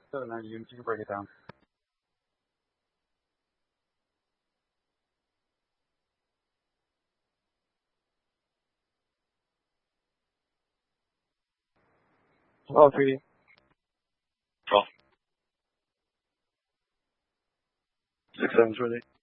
So now you can break it down. Draw 3D. Draw. 6-7 ready.